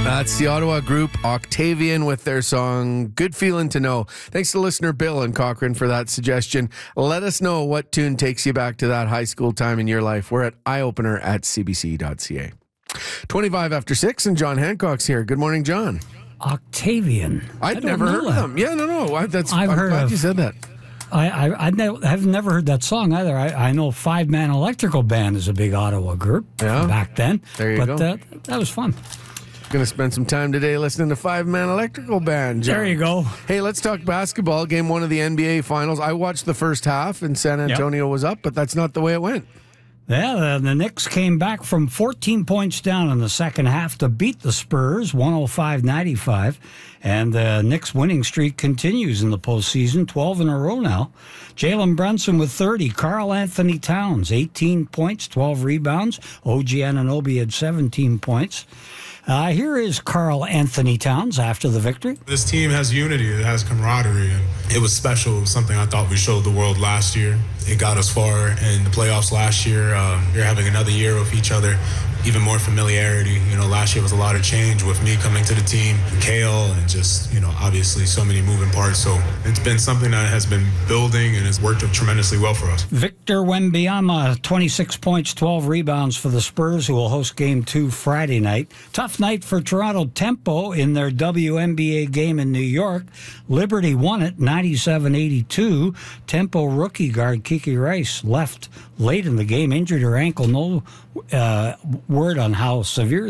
That's the Ottawa group Octavian with their song Good Feeling to Know. Thanks to listener Bill in Cochrane for that suggestion. Let us know what tune takes you back to that high school time in your life. We're at eyeopener@cbc.ca. 25 after 6, and John Hancock's here. Good morning, John. Octavian. I'd never heard of them. Yeah, no. I'm glad you said that. I've never heard that song either. I know Five Man Electrical Band is a big Ottawa group back then. There you go. That was fun. Going to spend some time today listening to Five Man Electrical Band, John. There you go. Hey, let's talk basketball. Game 1 of the NBA Finals. I watched the first half, and San Antonio was up, but that's not the way it went. Yeah, the Knicks came back from 14 points down in the second half to beat the Spurs 105-95. And the Knicks winning streak continues in the postseason, 12 in a row now. Jalen Brunson with 30. Karl Anthony Towns, 18 points, 12 rebounds. OG Anunoby had 17 points. Here is Karl Anthony Towns after the victory. This team has unity, it has camaraderie, and it was special. It was something I thought we showed the world last year. It got us far in the playoffs last year. We're having another year with each other, even more familiarity. Last year was a lot of change with me coming to the team, Kale, and just, obviously so many moving parts. So it's been something that has been building and has worked tremendously well for us. Victor Wembanyama, 26 points, 12 rebounds for the Spurs, who will host Game 2 Friday night. Tough night for Toronto Tempo in their WNBA game in New York. Liberty won it 97-82. Tempo rookie guard Kiki Rice left late in the game, injured her ankle. No word on how severe